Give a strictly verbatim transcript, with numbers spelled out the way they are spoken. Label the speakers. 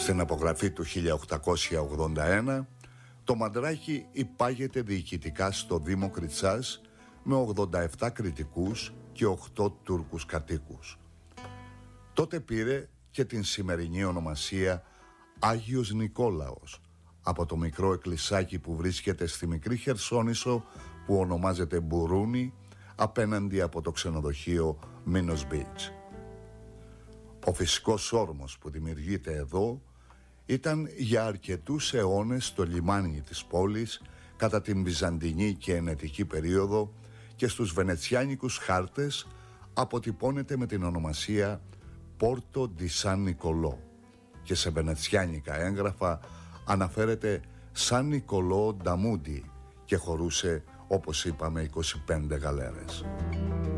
Speaker 1: Στην απογραφή του χίλια οκτακόσια ογδόντα ένα, το Μαντράχι υπάγεται διοικητικά στο Δήμο Κριτσάς με ογδόντα επτά κριτικούς και οκτώ Τούρκους κατοίκους. Τότε πήρε και την σημερινή ονομασία Άγιος Νικόλαος, από το μικρό εκκλησάκι που βρίσκεται στη μικρή Χερσόνησο που ονομάζεται Μπουρούνι, απέναντι από το ξενοδοχείο Μίνος Μπίτς. Ο φυσικός όρμος που δημιουργείται εδώ ήταν για αρκετούς αιώνες το λιμάνι της πόλης κατά την Βυζαντινή και Ενετική περίοδο και στους βενετσιάνικους χάρτες αποτυπώνεται με την ονομασία Πόρτο ντι Σαν Νικολό και σε βενετσιάνικα έγγραφα αναφέρεται Σαν Νικολό ντα Μούντι και χωρούσε, όπως είπαμε, είκοσι πέντε γαλέρες.